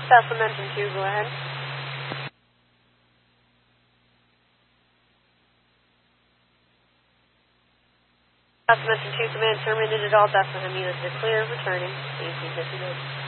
Bethlehem engine 2, go ahead. Bethlehem engine 2, command terminated. All Bethlehem units are clear, returning. AC 59.